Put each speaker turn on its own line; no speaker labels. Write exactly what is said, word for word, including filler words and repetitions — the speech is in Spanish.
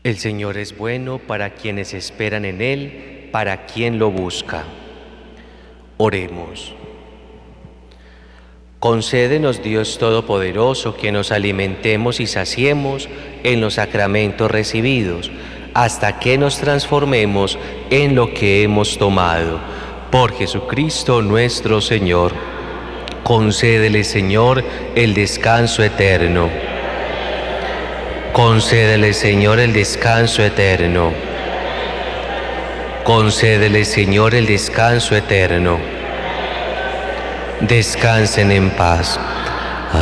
El Señor es bueno para quienes esperan en Él, para quien lo busca. Oremos. Concédenos, Dios Todopoderoso, que nos alimentemos y saciemos en los sacramentos recibidos, hasta que nos transformemos en lo que hemos tomado. Por Jesucristo nuestro Señor. Concédele, Señor, el descanso eterno. Concédele, Señor, el descanso eterno. Concédele, Señor, el descanso eterno. Descansen en paz.